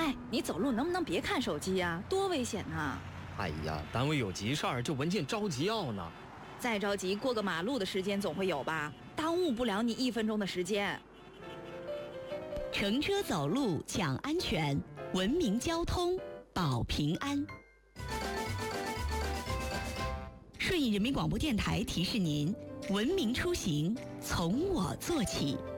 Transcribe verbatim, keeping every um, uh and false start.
哎，你走路能不能别看手机呀？多危险呐！ 哎呀，单位有急事儿，这文件着急要呢。 再着急，过个马路的时间总会有吧？耽误不了你一分钟的时间。 乘车走路讲安全，文明交通保平安。顺义人民广播电台提示您：文明出行从我做起。